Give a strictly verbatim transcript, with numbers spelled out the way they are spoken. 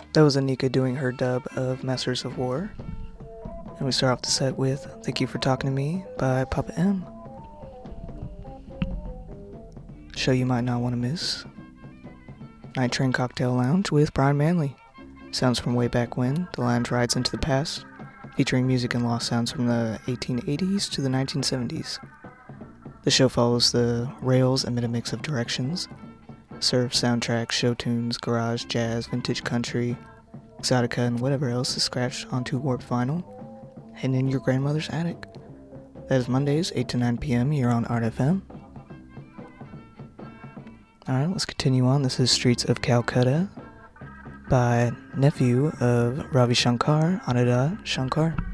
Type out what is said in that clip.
That was Anika doing her dub of Masters of War. And we start off the set with Thank You for Talking to Me by Papa M. Show you might not want to miss. Night Train Cocktail Lounge with Brian Manley. Sounds from way back when, the lounge rides into the past, featuring music and lost sounds from the eighteen eighties to the nineteen seventies. The show follows the rails amid a mix of directions. Surf, soundtracks, show tunes, garage, jazz, vintage country, exotica, and whatever else is scratched onto warped vinyl, hidden in your grandmother's attic. That is Mondays, eight to nine p.m. here on Art F M. Alright, let's continue on. This is Streets of Calcutta by nephew of Ravi Shankar, Ananda Shankar.